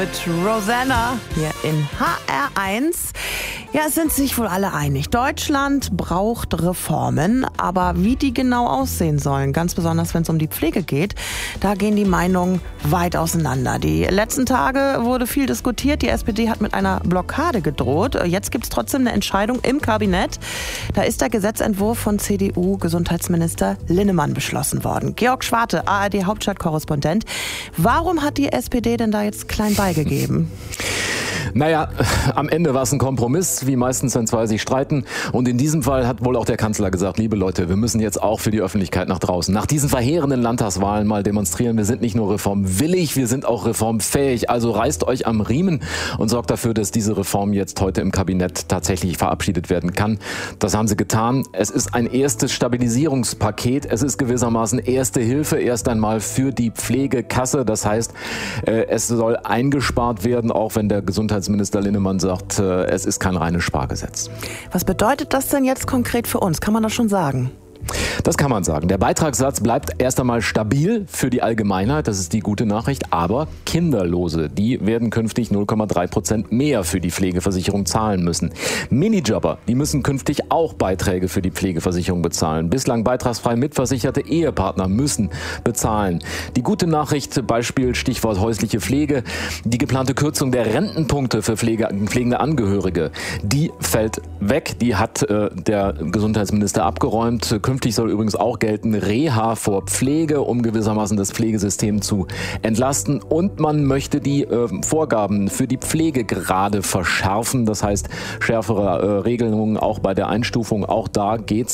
Mit Rosanna hier in HR1. Ja, es sind sich wohl alle einig. Deutschland braucht Reformen, aber wie die genau aussehen sollen, ganz besonders wenn es um die Pflege geht, da gehen die Meinungen weit auseinander. Die letzten Tage wurde viel diskutiert. Die SPD hat mit einer Blockade gedroht. Jetzt gibt es trotzdem eine Entscheidung im Kabinett. Da ist der Gesetzentwurf von CDU-Gesundheitsminister Linnemann beschlossen worden. Georg Schwarte, ARD-Hauptstadtkorrespondent. Warum hat die SPD denn da jetzt klein beigegeben? Naja, am Ende war es ein Kompromiss, wie meistens, wenn zwei sich streiten. Und in diesem Fall hat wohl auch der Kanzler gesagt, liebe Leute, wir müssen jetzt auch für die Öffentlichkeit nach draußen, nach diesen verheerenden Landtagswahlen mal demonstrieren. Wir sind nicht nur reformwillig, wir sind auch reformfähig. Also reißt euch am Riemen und sorgt dafür, dass diese Reform jetzt heute im Kabinett tatsächlich verabschiedet werden kann. Das haben sie getan. Es ist ein erstes Stabilisierungspaket. Es ist gewissermaßen erste Hilfe erst einmal für die Pflegekasse. Das heißt, es soll eingespart werden, auch wenn der Gesundheitsminister Linnemann sagt, es ist kein reines Spargesetz. Was bedeutet das denn jetzt konkret für uns? Kann man das schon sagen? Das kann man sagen. Der Beitragssatz bleibt erst einmal stabil für die Allgemeinheit, das ist die gute Nachricht, aber Kinderlose, die werden künftig 0,3% mehr für die Pflegeversicherung zahlen müssen. Minijobber, die müssen künftig auch Beiträge für die Pflegeversicherung bezahlen. Bislang beitragsfrei mitversicherte Ehepartner müssen bezahlen. Die gute Nachricht, Beispiel Stichwort häusliche Pflege, die geplante Kürzung der Rentenpunkte für pflegende Angehörige, die fällt weg, die hat der Gesundheitsminister abgeräumt. Künftig soll übrigens auch gelten Reha vor Pflege, um gewissermaßen das Pflegesystem zu entlasten. Und man möchte die Vorgaben für die Pflegegrade verschärfen. Das heißt, schärfere Regelungen auch bei der Einstufung. Auch da geht's.